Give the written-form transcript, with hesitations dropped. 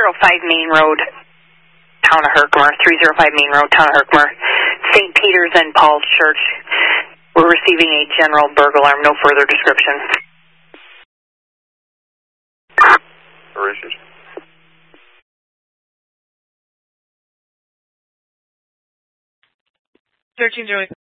Main Road, Town of Herkimer. 305 Main Road, Town of Herkimer. St. Peter's and Paul's Church. We're receiving a general burglar alarm. No further description. Mauritius. 1308.